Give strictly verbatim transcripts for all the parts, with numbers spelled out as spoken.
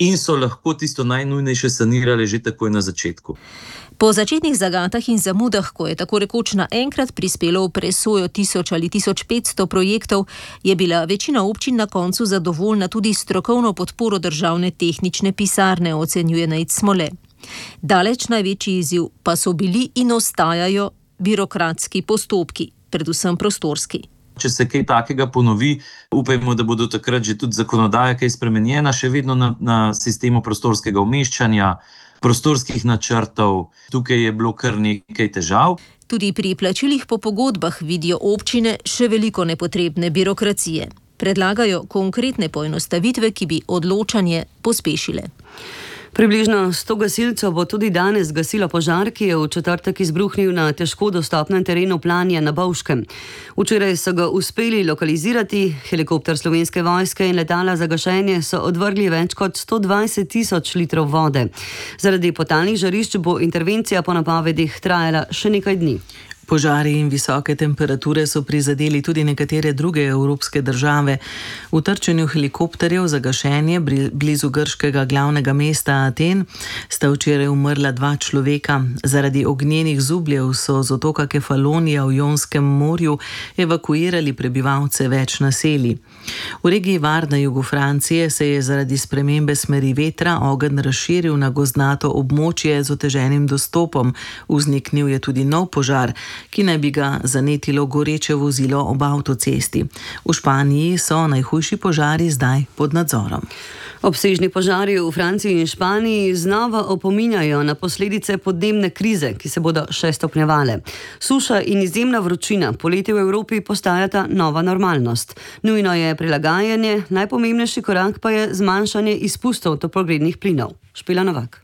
in so lahko tisto najnujnejše sanirale že takoj na začetku. Po začetnih zagatah in zamudah, ko je tako rekoč naenkrat prispelo v presojo tisoč ali tisoč petsto projektov, je bila večina občin na koncu zadovoljna tudi strokovno podporo državne tehnične pisarne, ocenjuje Nejc Smole. Daleč največji izziv pa so bili in ostajajo birokratski postopki, predvsem prostorski. Če se kaj takega ponovi, upajmo, da bodo takrat že tudi zakonodaja kaj spremenjena, še vedno na, na sistemu prostorskega umeščanja, prostorskih načrtov. Tukaj je bilo kar nekaj težav. Tudi pri plačilih po pogodbah vidijo občine še veliko nepotrebne birokracije. Predlagajo konkretne poenostavitve, ki bi odločanje pospešile. Približno sto gasilcev bo tudi danes gasilo požar, ki je v četrtek izbruhnil na težko dostopnem terenu Planje na Bovškem. Včeraj so ga uspeli lokalizirati, helikopter Slovenske vojske in letala za gašenje so odvrgli več kot sto dvajset tisoč litrov vode. Zaradi potalnih žarišč bo intervencija po napovedih trajala še nekaj dni. Požari in visoke temperature so prizadeli tudi nekatere druge evropske države. V trčenju helikopterjev za gašenje blizu grškega glavnega mesta Aten sta včeraj umrla dva človeka. Zaradi ognjenih zubljev so z otoka Kefalonija v Jonskem morju evakuirali prebivalce več naselij. V regiji Var na jugu Francije se je zaradi spremembe smeri vetra ogenj razširil na gozdnato območje z oteženim dostopom. Vzniknil je tudi nov požar, ki naj bi ga zanetilo goreče vozilo ob avtocesti. V Španiji so najhujši požari zdaj pod nadzorom. Obsežni požari v Franciji in Španiji znova opominjajo na posledice podnebne krize, ki se bodo še stopnjevale. Suša in izjemna vročina poleti v Evropi postajata nova normalnost. Nujno je prilagajanje, najpomembnejši korak pa je zmanjšanje izpustov toplogrednih plinov. Špela Novak.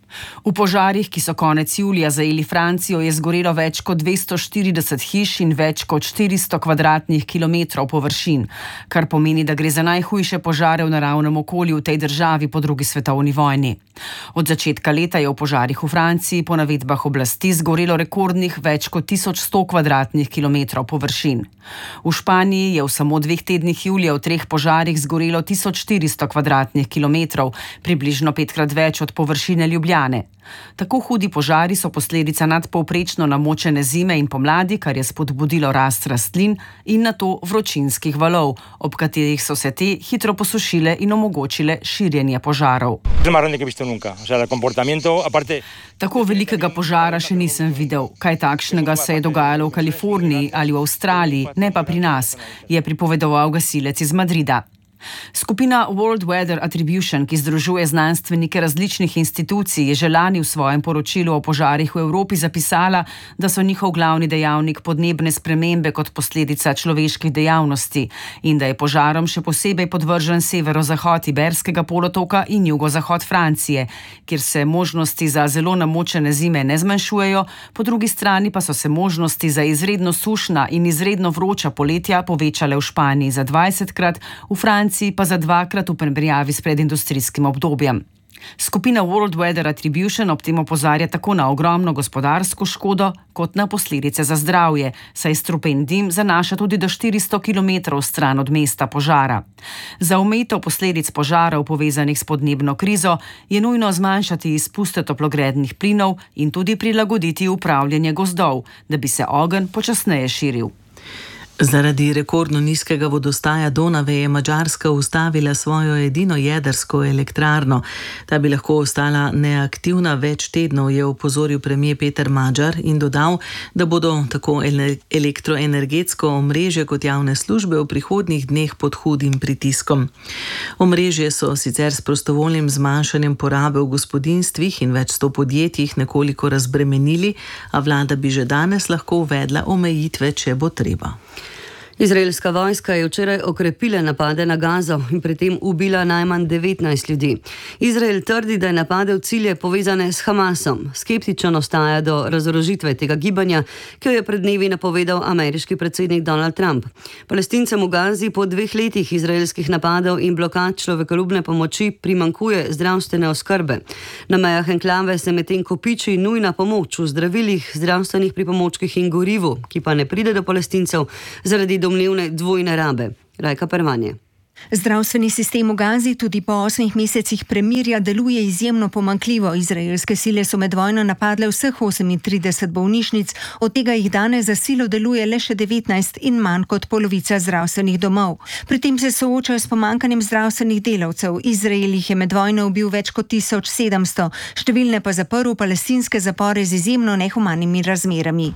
V požarih, ki so konec julija zajeli Francijo, je zgorelo več kot dvesto štirideset hiš in več kot štiristo kvadratnih kilometrov površin, kar pomeni, da gre za najhujše požare v naravnem okolju v tej državi po drugi svetovni vojni. Od začetka leta je v požarih v Franciji po navedbah oblasti zgorelo rekordnih več kot tisoč sto kvadratnih kilometrov površin. V Španiji je v samo dveh tednih julija v treh požarih zgorelo tisoč štiristo kvadratnih kilometrov, približno petkrat več od površine Ljubljane. Tako hudi požari so posledica nadpovprečno namočene zime in pomladi, kar je spodbudilo rast rastlin in nato vročinskih valov, ob katerih so se te hitro posušile in omogočile širjenje požarov. Tako velikega požara še nisem videl. Kaj takšnega se je dogajalo v Kaliforniji ali v Avstraliji, ne pa pri nas, je pripovedoval gasilec iz Madrida. Skupina World Weather Attribution, ki združuje znanstvenike različnih institucij, je že lani v svojem poročilu o požarih v Evropi zapisala, da so njihov glavni dejavnik podnebne spremembe kot posledica človeških dejavnosti in da je požarom še posebej podvržen severozahod Iberskega polotoka in jugozahod Francije, kjer se možnosti za zelo namočene zime ne zmanjšujejo, po drugi strani pa so se možnosti za izredno sušna in izredno vroča poletja povečale v Španiji za dvajsetkrat, v Franciji pa za dvakrat v primerjavi s predindustrijskim obdobjem. Skupina World Weather Attribution ob tem opozarja tako na ogromno gospodarsko škodo, kot na posledice za zdravje, saj strupen dim zanaša tudi do štiristo kilometrov stran od mesta požara. Za omejitev posledic požarov povezanih s podnebno krizo je nujno zmanjšati izpuste toplogrednih plinov in tudi prilagoditi upravljanje gozdov, da bi se ogenj počasneje širil. Zaradi rekordno nizkega vodostaja Donave je Madžarska ustavila svojo edino jedrsko elektrarno. Ta bi lahko ostala neaktivna več tednov, je opozoril premier Peter Magyar in dodal, da bodo tako elektroenergetsko omrežje kot javne službe v prihodnjih dneh pod hudim pritiskom. Omrežje so sicer s prostovoljnim zmanjšanjem porabe v gospodinjstvih in več sto podjetjih nekoliko razbremenili, a vlada bi že danes lahko uvedla omejitve, če bo treba. Izraelska vojska je včeraj okrepila napade na Gazo in pri tem ubila najmanj devetnajst ljudi. Izrael trdi, da je napadel cilje povezane s Hamasom. Skeptičen ostaja do razorožitve tega gibanja, ki jo je pred dnevi napovedal ameriški predsednik Donald Trump. Palestincem v Gazi po dveh letih izraelskih napadov in blokad človekoljubne pomoči primanjkuje zdravstvene oskrbe. Na mejah enklave se medtem kopiči nujna pomoč v zdravilih, zdravstvenih pripomočkih in gorivu, ki pa ne pride do Palestincev zaradi domnevne dvojne rabe. Rajka Pervanje. Zdravstveni sistem v Gazi tudi po osmih mesecih premirja deluje izjemno pomanjkljivo. Izraelske sile so med vojno napadle vseh osemintrideset bolnišnic, od tega jih danes za silo deluje le še devetnajst in manj kot polovica zdravstvenih domov. Pri tem se soočajo s pomanjkanjem zdravstvenih delavcev. Izrael jih je med vojno ubil več kot tisoč sedemsto, številne pa zaprl v palestinske zapore z izjemno nehumanimi razmerami.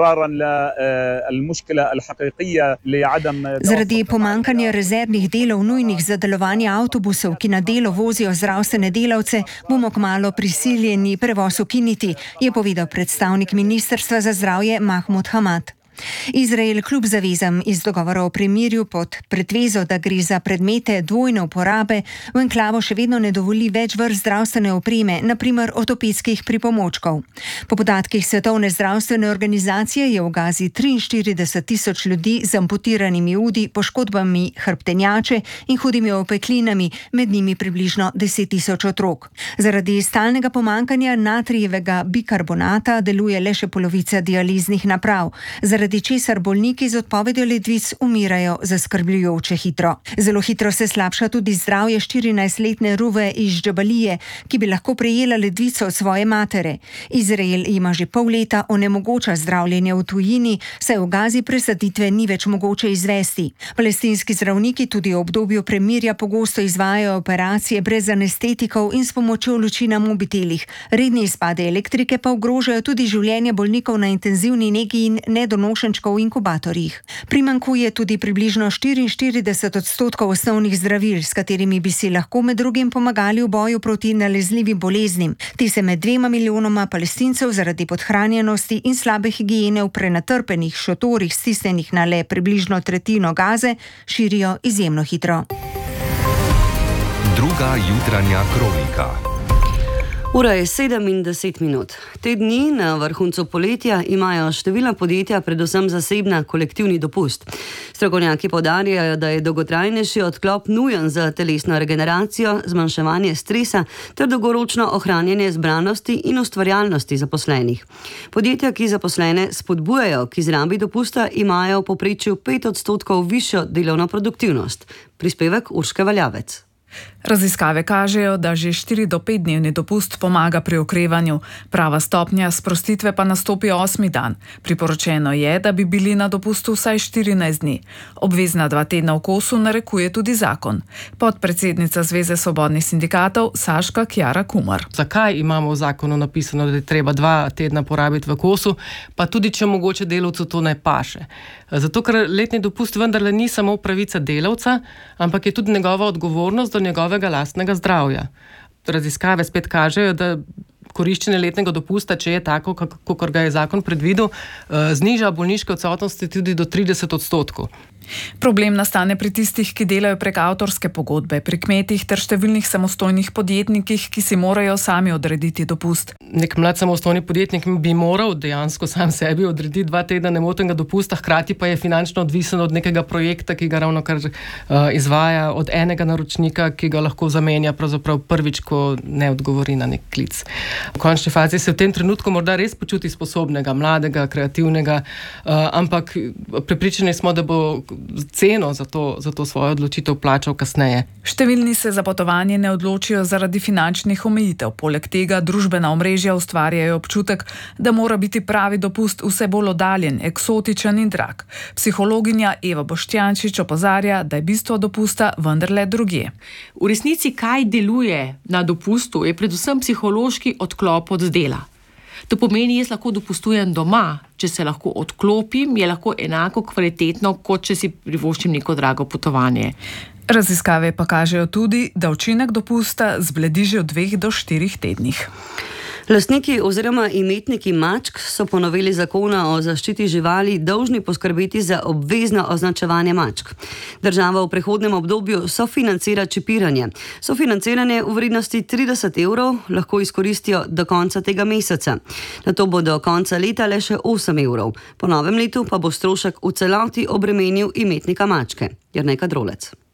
Zaradi pomanjkanja rezervnih delov nujnih za delovanje avtobusov, ki na delo vozijo zdravstvene delavce, bomo kmalu prisiljeni prevoz ukiniti, je povedal predstavnik Ministrstva za zdravje Mahmud Hamad. Izrael kljub zavezam iz dogovora o premirju pod pretvezo, da gre za predmete dvojne uporabe, v enklavo še vedno ne dovoli več vrst zdravstvene opreme, na primer ortopedskih pripomočkov. Po podatkih Svetovne zdravstvene organizacije je v Gazi triinštirideset tisoč ljudi z amputiranimi udi, poškodbami hrbtenjače in hudimi opeklinami, med njimi približno deset tisoč otrok. Zaradi stalnega pomanjkanja natrijevega bikarbonata deluje le še polovica dializnih naprav. Zaradi zaradi česar bolniki z odpovedjo ledvic umirajo zaskrbljujoče hitro. Zelo hitro se slabša tudi zdravje štirinajstletne Ruve iz Džabalije, ki bi lahko prejela ledvico od svoje matere. Izrael ima že pol leta onemogoča zdravljenje v tujini, saj v Gazi presaditve ni več mogoče izvesti. Palestinski zdravniki tudi v obdobju premirja pogosto izvajajo operacije brez anestetikov in s pomočjo luči na mobitelih. Redni izpade elektrike pa ogrožajo tudi življenje bolnikov na intenzivni negi in nedonošenčkov v inkubatorjih. Primankuje tudi približno štiriinštirideset odstotkov osnovnih zdravil, s katerimi bi si lahko med drugim pomagali v boju proti nalezljivim boleznim. Ti se med dvema milijonoma Palestincev zaradi podhranjenosti in slabe higiene v prenatrpenih šotorih, stisnjenih na le približno tretjino Gaze, širijo izjemno hitro. Druga jutranja kronika. Ura je sedem in deset minut. Te dni na vrhuncu poletja imajo številna podjetja, predvsem zasebna, kolektivni dopust. Strokovnjaki poudarjajo, da je dolgotrajnejši odklop nujen za telesno regeneracijo, zmanjševanje stresa ter dolgoročno ohranjanje zbranosti in ustvarjalnosti zaposlenih. Podjetja, ki zaposlene spodbujajo k izrabi dopusta, imajo v povprečju pet odstotkov višjo delovno produktivnost. Prispevek Urške Valjavec. Raziskave kažejo, da že štiri do pet dnevni dopust pomaga pri okrevanju, prava stopnja sprostitve pa nastopi osmi dan. Priporočeno je, da bi bili na dopustu vsaj štirinajst dni. Obvezna dva tedna v kosu narekuje tudi zakon. Podpredsednica Zveze svobodnih sindikatov Saška Kjara Kumar. Zakaj imamo v zakonu napisano, da je treba dva tedna porabiti v kosu, pa tudi če mogoče delavcu to ne paše? Zato, ker letni dopust vendarle ni samo pravica delavca, ampak je tudi njegova odgovornost do njegovega lastnega zdravja. Raziskave spet kažejo, da koriščenje letnega dopusta, če je tako, kakor ga je zakon predvidel, zniža bolniške odsotnosti tudi do trideset odstotkov. Problem nastane pri tistih, ki delajo prek avtorske pogodbe, pri kmetih ter številnih samostojnih podjetnikih, ki si morajo sami odrediti dopust. Nek mlad samostojni podjetnik bi moral dejansko sam sebi odrediti dva tedna nemotenega dopusta, hkrati pa je finančno odvisen od nekega projekta, ki ga ravno kar uh, izvaja, od enega naročnika, ki ga lahko zamenja pravzaprav prvič, ko ne odgovori na nek klic. V končni fazi se v tem trenutku morda res počuti sposobnega, mladega, kreativnega, uh, ampak prepričani smo, da bo ceno za to, za to svojo odločitev plačal kasneje. Številni se za potovanje ne odločijo zaradi finančnih omejitev. Poleg tega družbena omrežja ustvarjajo občutek, da mora biti pravi dopust vse bolj oddaljen, eksotičen in drag. Psihologinja Eva Boštjančič opozarja, da je bistvo dopusta vendarle drugje. V resnici, kaj deluje na dopustu, je predvsem psihološki odklop od dela. To pomeni, jaz lahko dopustujem doma, če se lahko odklopim, je lahko enako kvalitetno, kot če si privoščim neko drago potovanje. Raziskave pa kažejo tudi, da učinek dopusta zbledi že v dveh do štirih tednih. Lastniki oziroma imetniki mačk so po noveli zakona o zaščiti živali dolžni poskrbeti za obvezno označevanje mačk. Država v prehodnem obdobju sofinancira čipiranje. Sofinanciranje v vrednosti trideset evrov lahko izkoristijo do konca tega meseca. Nato bo do konca leta le še osem evrov. Po novem letu pa bo strošek v celoti obremenil imetnika mačke. Jernej Kadrolec.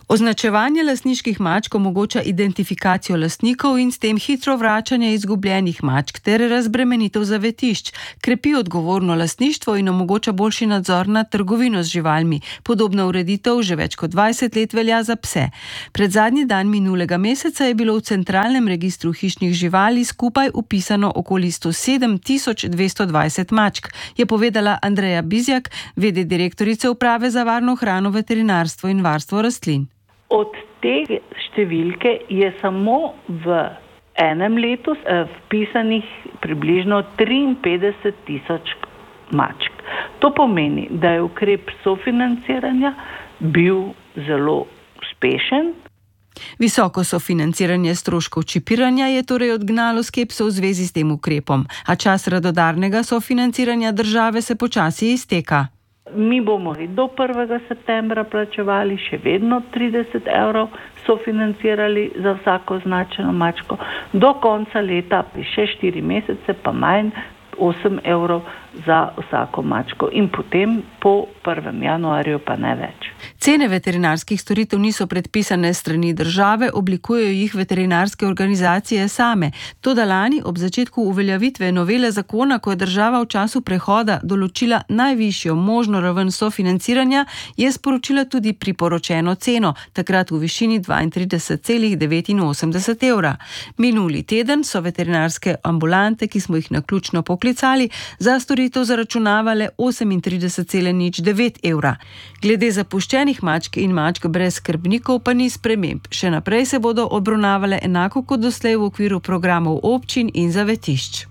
Označevanje lastniških mačk omogoča identifikacijo lastnikov in s tem hitro vračanje izgubljenih mačk ter razbremenitev zavetišč, krepi odgovorno lastništvo in omogoča boljši nadzor nad trgovino z živalmi. Podobna ureditev že več kot dvajset let velja za pse. Pred zadnji dan minulega meseca je bilo v centralnem registru hišnih živali skupaj upisano okoli sto sedem tisoč dvesto dvajset mačk, je povedala Andreja Bizjak, vede direktorice uprave za varno hrano, veterinarstvo in varstvo rastlin. Od te številke je samo v enem letu vpisanih približno triinpetdeset tisoč mačk. To pomeni, da je ukrep sofinanciranja bil zelo uspešen. Visoko sofinanciranje stroškov čipiranja je torej odgnalo skepso v zvezi s tem ukrepom, a čas radodarnega sofinanciranja države se počasi izteka. Mi bomo do prvega septembra plačevali še vedno trideset evrov, sofinancirali za vsako označeno mačko, do konca leta še štiri mesece pa manj, osem evrov za vsako mačko in potem po prvem januarju pa ne več. Cene veterinarskih storitev niso predpisane strani države, oblikujejo jih veterinarske organizacije same. Toda lani ob začetku uveljavitve novele zakona, ko je država v času prehoda določila najvišjo možno raven sofinanciranja, je sporočila tudi priporočeno ceno, takrat v višini dvaintrideset celih devetinosemdeset evra. Minuli teden so veterinarske ambulante, ki smo jih naključno poklicali, za storitev zaračunavale osemintrideset celih nič devet evra. Glede zapuščenih mačk in mačk brez skrbnikov pa ni sprememb. Še naprej se bodo obravnavale enako kot doslej v okviru programov občin in zavetišč.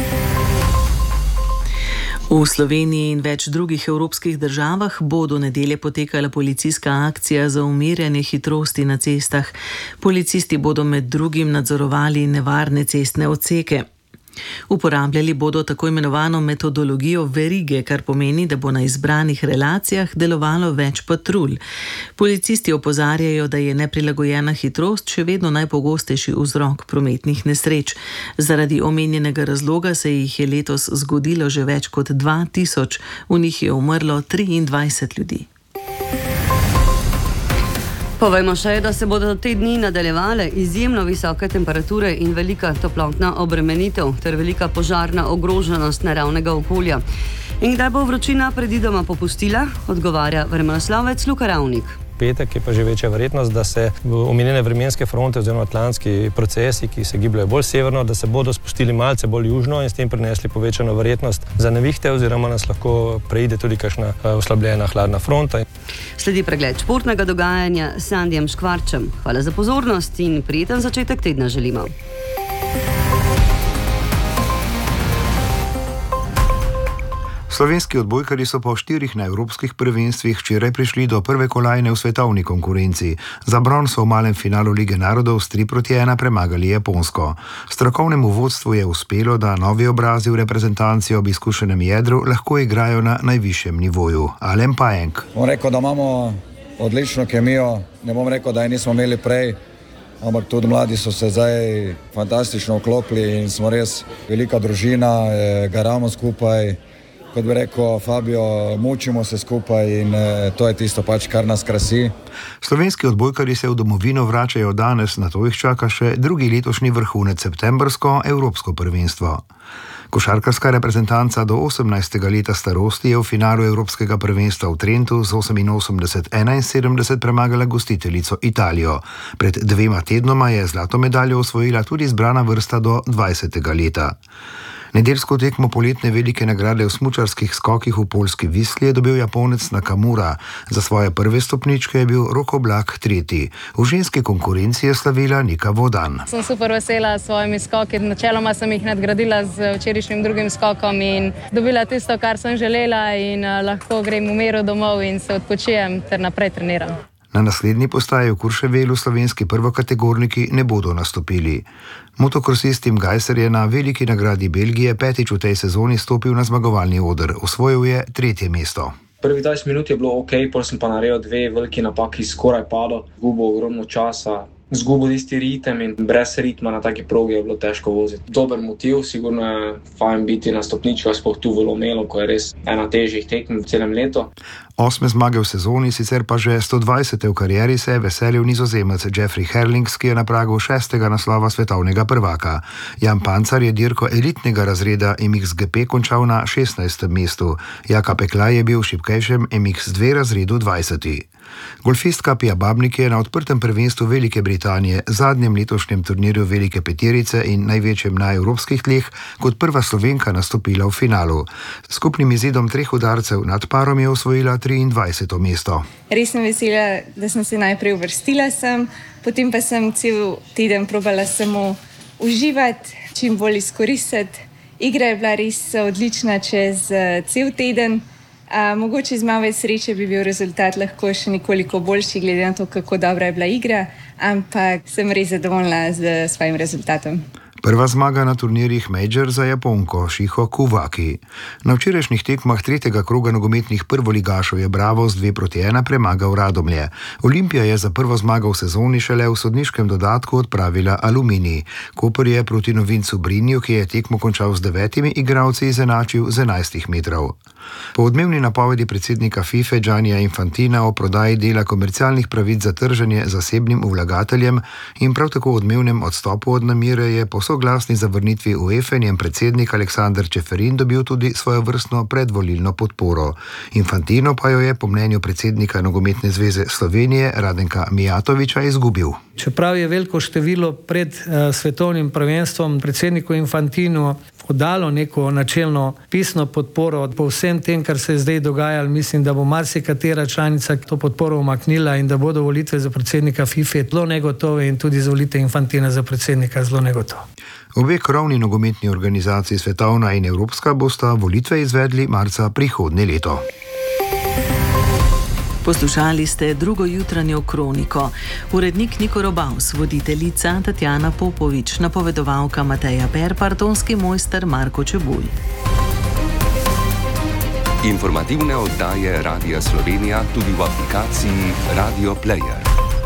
V Sloveniji in več drugih evropskih državah bo do nedelje potekala policijska akcija za umirjanje hitrosti na cestah. Policisti bodo med drugim nadzorovali nevarne cestne odseke. Uporabljali bodo tako imenovano metodologijo verige, kar pomeni, da bo na izbranih relacijah delovalo več patrulj. Policisti opozarjajo, da je neprilagojena hitrost še vedno najpogostejši vzrok prometnih nesreč. Zaradi omenjenega razloga se jih je letos zgodilo že več kot dva tisoč, v njih je umrlo triindvajset ljudi. Povejmo še, da se bodo te dni nadaljevale izjemno visoke temperature in velika toplotna obremenitev ter velika požarna ogroženost naravnega okolja. In kdaj bo vročina predvidoma popustila, odgovarja vremenoslovec Luka Ravnik. Petek je pa že večja verjetnost, da se omenjene vremenske fronte oziroma atlantski procesi, ki se gibljajo bolj severno, da se bodo spustili malce bolj južno in s tem prinesli povečano verjetnost za nevihte oziroma nas lahko preide tudi kakšna oslabljena hladna fronta. Sledi pregled športnega dogajanja s Sandijem Škvarčem. Hvala za pozornost in prijeten začetek tedna želimo. Slovenski odbojkarji so po štirih na evropskih prvenstvih včeraj prišli do prve kolajne v svetovni konkurenci. Za bron so v malem finalu Lige narodov s tri proti ena premagali Japonsko. Strokovnemu vodstvu je uspelo, da novi obrazi v reprezentanci ob izkušenem jedru lahko igrajo na najvišjem nivoju. Alen Pajenk. Bom rekel, da imamo odlično kemijo, ne bom rekel, da je nismo imeli prej, ampak tudi mladi so se zdaj fantastično vklopili in smo res velika družina, garamo skupaj. Kot bi rekel Fabio, mučimo se skupaj in e, to je tisto pač, kar nas krasi. Slovenski odbojkarji se v domovino vračajo danes, na to jih čaka še drugi letošnji vrhunec septembrsko evropsko prvenstvo. Košarkarska reprezentanca do osemnajstega leta starosti je v finalu evropskega prvenstva v Trentu z oseminosemdeset enainsedemdeset premagala gostiteljico Italijo. Pred dvema tednoma je zlato medaljo osvojila tudi izbrana vrsta do dvajsetega leta. Nedeljsko tekmo poletne velike nagrade v smučarskih skokih v poljski Visli je dobil Japonec Nakamura. Za svoje prve stopničke je bil Rok Oblak tretji. V ženski konkurenci je slavila Nika Vodan. Sem super vesela s svojimi skoki. Načeloma sem jih nadgradila z včerajšnjim drugim skokom in dobila tisto, kar sem želela in lahko grem v miru domov in se odpočijem ter naprej treniram. Na naslednji postaji v Kurševelu slovenski prvokategorniki ne bodo nastopili. Motokrosist Tim Gajser je na veliki nagradi Belgije petič v tej sezoni stopil na zmagovalni oder. Osvojil je tretje mesto. Prvih dvajset minut je bilo ok, potem sem pa naredil dve veliki napaki, skoraj padel, gubil ogromno časa. izgubil tisti ritem in brez ritma na taki progi je bilo težko voziti. Dober motiv, sigurno je fajn biti na stopničkah, sploh tu v Lomelu, ko je res ena težjih tekem v celem letu. Osme zmage v sezoni, sicer pa že sto dvajsete v karieri, se je veselil Nizozemec Jeffrey Herlings, ki je na pragu šestega naslova svetovnega prvaka. Jan Pancar je dirko elitnega razreda M X G P končal na šestnajstem mestu. Jaka Peklaj je bil v šibkejšem M X dva razredu dvajseti. Golfistka Pia Babnik je na odprtem prvenstvu Velike Britanije, zadnjem letošnjem turnirju Velike peterice in največjem na evropskih tleh, kot prva Slovenka nastopila v finalu. S skupnim izidom treh udarcev nad parom je osvojila triindvajseto mesto. Res sem vesela, da sem se najprej uvrstila sem, potem pa sem cel teden probala samo uživati, čim bolj izkoristiti. Igra je bila res odlična čez cel teden. A, mogoče z malo več sreče bi bil rezultat lahko še nekoliko boljši, glede na to, kako dobra je bila igra, ampak sem res zadovoljna z svojim rezultatom. Prva zmaga na turnirjih Major za Japonko Shiho Kuwaki. Na včerajšnjih tekmah tretjega kroga nogometnih prvoligašov je Bravo z dve proti ena premagal Radomlje. Olimpija je za prvo zmago v sezoni šele v sodniškem dodatku odpravila Aluminij. Koper je proti novincu Brinju, ki je tekmo končal z devetimi igralci, izenačil z enajstih metrov. Po odmevni napovedi predsednika FIFA Giannija Infantina o prodaji dela komercialnih pravic za trženje zasebnim vlagateljem in prav tako odmevnem odstopu od namere je po soglasni zavrnitvi UEFA njen predsednik Aleksander Čeferin dobil tudi svojo vrstno predvolilno podporo. Infantino pa jo je po mnenju predsednika Nogometne zveze Slovenije Radenka Mijatoviča izgubil. Čeprav je veliko število pred uh, svetovnim prvenstvom predsedniku Infantinu podalo neko načelno pisno podporo po vsem tem, kar se je zdaj dogajalo, mislim, da bo marsikatera članica to podporo umaknila in da bodo volitve za predsednika FIFA zelo negotove in tudi za volitve Infantina za predsednika zelo negotove. Obe krovni nogometni organizaciji, svetovna in evropska, bosta volitve izvedli marca prihodnje leto. Poslušali ste drugo jutranjo kroniko. Urednik Niko Robaus, voditeljica Tatjana Popovič, napovedovalka Mateja Perpar, tonski mojster Marko Čebulj. Informativne oddaje Radia Slovenija tudi v aplikaciji Radio Player.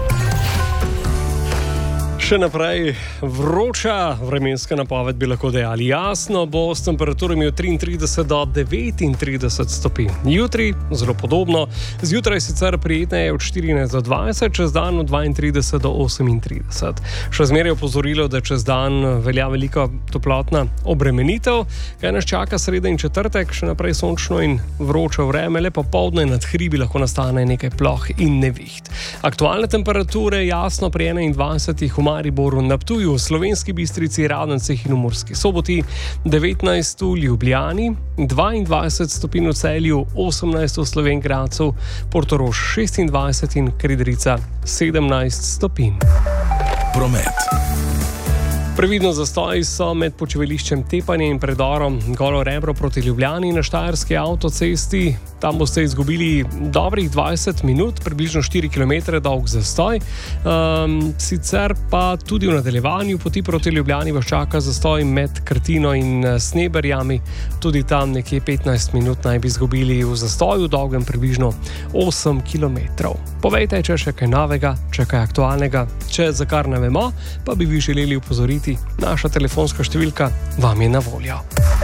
Še naprej vroča vremenska napoved bi lahko dejali. Jasno bo s temperaturami od triintrideset do devetintrideset stopinj. Jutri zelo podobno, zjutraj sicer prijetneje od štirinajst do dvajset, čez dan od dvaintrideset do osemintrideset. Še zmeraj opozorilo, da čez dan velja velika toplotna obremenitev. Kaj nas čaka sreda in četrtek, še naprej sončno in vroče vreme, le popoldne nad hribi lahko nastane nekaj ploh in neviht. Aktualne temperature jasno pri enaindvajsetih v Mariboru, na Ptuju, v Slovenski Bistrici, Radencih in v Murski Soboti, devetnajst v Ljubljani, dvaindvajset stopinj v Celju, osemnajst v Slovenj Gradcu, Portorož šestindvajset in Kredrica sedemnajst stopinj. Promet. Previdno zastoji so med počivališčem Tepanje in predorom Golo Rebro proti Ljubljani na Štajerski avtocesti. Tam boste izgubili dobrih dvajset minut, približno štiri kilometre dolg zastoj. Um, sicer pa tudi v nadaljevanju poti proti Ljubljani vas čaka zastoj med Krtino in Sneberjami. Tudi tam nekje petnajst minut naj bi izgubili v zastoju, dolgem približno osem kilometrov. Povejte, če še kaj novega, če kaj aktualnega, če za kar ne vemo, pa bi vi želeli upozoriti, naša telefonska številka vam je na voljo.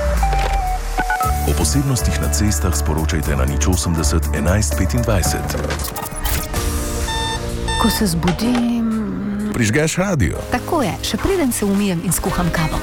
O posebnostih na cestah sporočajte na nič osemdeset enajst petindvajset. Ko se zbudim... Prižgeš radio. Tako je, še preden se umijem in skuham kavo.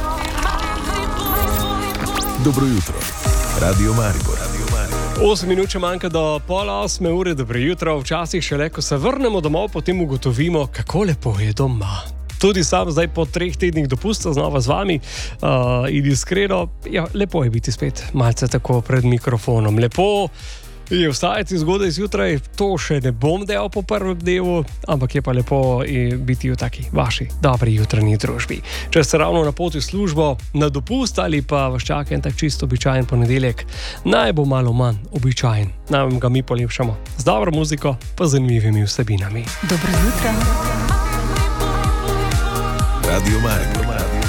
Dobro jutro. Radio Maribor. Osem minut še manjka do pol osme ure, dobro jutro. Včasih šele, ko se vrnemo domov, potem ugotovimo, kako lepo je doma. Tudi sam zdaj po treh tednih dopusta znova z vami uh, in iskreno, ja, lepo je biti spet malce tako pred mikrofonom. Lepo je vstajati zgodaj zjutraj, to še ne bom delal po prvem dnevu, ampak je pa lepo biti v taki vaši dobri jutranji družbi. Če ste ravno na poti v službo, na dopust ali pa vas čaka en tak čisto običajen ponedeljek, naj bo malo manj običajen. Naj vam ga mi polepšamo z dobro muziko pa zanimivimi vsebinami. Dobro jutro. Radio Maribor.